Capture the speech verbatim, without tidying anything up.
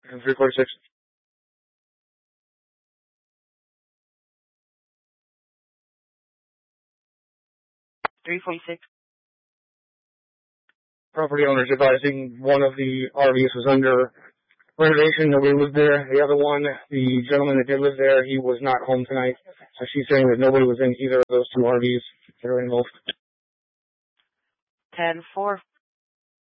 And three forty-six. three forty-six. Property owners advising one of the R Vs was under renovation. Nobody lived there. The other one, the gentleman that did live there, he was not home tonight. So she's saying that nobody was in either of those two R Vs that are involved. ten four.